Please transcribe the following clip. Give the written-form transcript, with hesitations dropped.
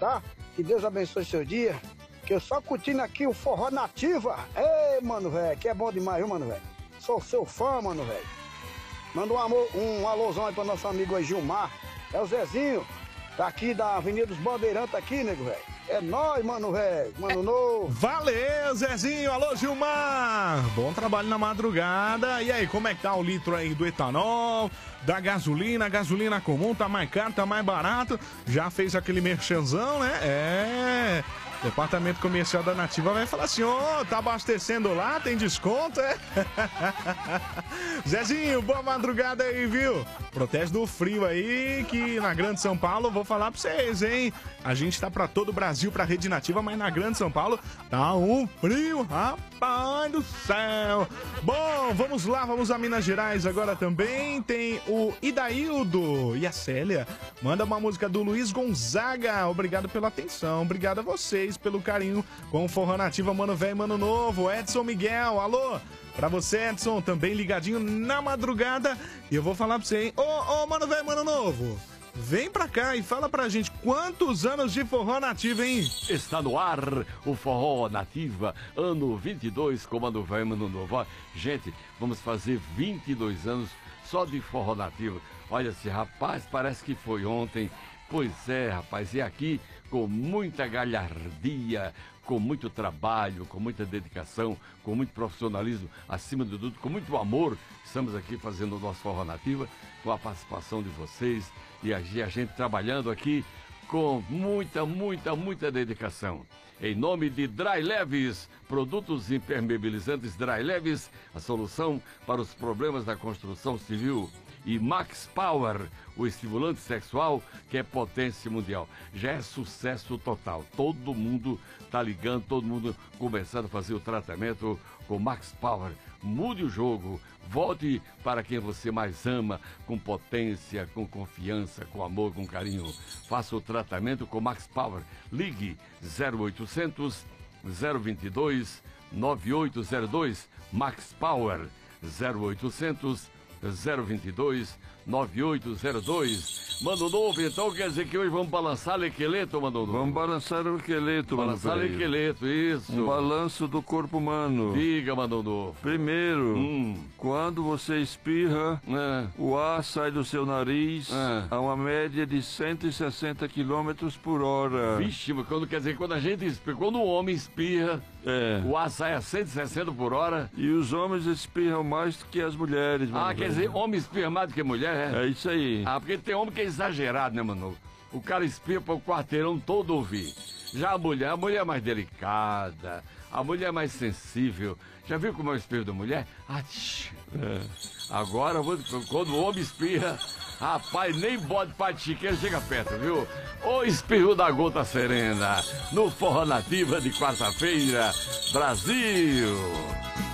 tá? Que Deus abençoe seu dia. Que eu só curtindo aqui o Forró Nativa. Ei, mano, velho, que é bom demais, viu, mano, velho? Sou seu fã, mano, velho. Manda um alôzão aí pra nosso amigo aí, Gilmar. É o Zezinho, daqui da Avenida dos Bandeirantes aqui, nego, velho. É nóis, mano, velho. Mano novo. Valeu, Zezinho. Alô, Gilmar. Bom trabalho na madrugada. E aí, como é que tá o litro aí do etanol, da gasolina? A gasolina comum tá mais caro, tá mais barato. Já fez aquele merchanzão, né? É. Departamento Comercial da Nativa vai falar assim, ó, tá abastecendo lá, tem desconto, é? Zezinho, boa madrugada aí, viu? Protege do frio aí, que na Grande São Paulo, vou falar pra vocês, hein? A gente tá pra todo o Brasil, pra Rede Nativa, mas na Grande São Paulo tá um frio, rapaz do céu. Bom, vamos lá, vamos a Minas Gerais agora também. Tem o Idaildo e a Célia. Manda uma música do Luiz Gonzaga. Obrigado pela atenção, obrigado a vocês pelo carinho com o Forró Nativa, mano velho, mano novo. Edson Miguel, alô? Pra você, Edson, também ligadinho na madrugada. E eu vou falar pra você, hein? Ô, mano velho, mano novo. Vem pra cá e fala pra gente quantos anos de Forró Nativa, hein? Está no ar o Forró Nativa, ano 22, comando velho, mano novo. Ó, gente, vamos fazer 22 anos só de Forró Nativa. Olha, esse rapaz, parece que foi ontem. Pois é, rapaz, e aqui com muita galhardia, com muito trabalho, com muita dedicação, com muito profissionalismo, acima de tudo, com muito amor, estamos aqui fazendo o nosso Forró Nativa, com a participação de vocês e a gente trabalhando aqui com muita dedicação. Em nome de Dry Leves, produtos impermeabilizantes Dry Leves, a solução para os problemas da construção civil. E Max Power, o estimulante sexual que é potência mundial. Já é sucesso total. Todo mundo tá ligando, todo mundo começando a fazer o tratamento com Max Power. Mude o jogo, volte para quem você mais ama, com potência, com confiança, com amor, com carinho. Faça o tratamento com Max Power. Ligue 0800 022 9802. Max Power 0800 022 9802. Mano novo, então quer dizer que hoje vamos balançar Lequeleto, mano novo? Vamos balançar o Lequeleto, mano. Balançar Lequeleto, isso. Um balanço do corpo humano. Diga, mano novo. Primeiro, quando você espirra, o ar sai do seu nariz a uma média de 160 km por hora. Vixe, mas quando a gente espirra, quando o homem espirra, o ar sai a 160 por hora. E os homens espirram mais do que as mulheres, mano. Quer dizer, homem espirra mais do que mulher, é? É isso aí. Porque tem homem que é exagerado, né, mano? O cara espirra para o quarteirão todo ouvir. Já a mulher é mais delicada, a mulher é mais sensível. Já viu como é o espirro da mulher? Agora, quando o homem espirra, rapaz, nem bode de chiqueiro chega perto, viu? O espirro da gota serena, no Forró Nativa de quarta-feira, Brasil!